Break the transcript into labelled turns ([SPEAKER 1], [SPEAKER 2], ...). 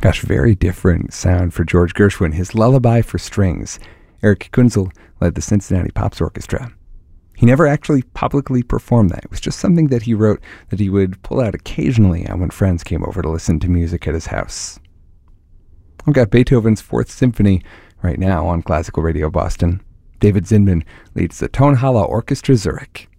[SPEAKER 1] Gosh, very different sound for George Gershwin. His Lullaby for Strings. Eric Kunzel led the Cincinnati Pops Orchestra. He never actually publicly performed that. It was just something that he wrote that he would pull out occasionally when friends came over to listen to music at his house. I've got Beethoven's Fourth Symphony right now on Classical Radio Boston. David Zinman leads the Tonhalle Orchestra Zurich.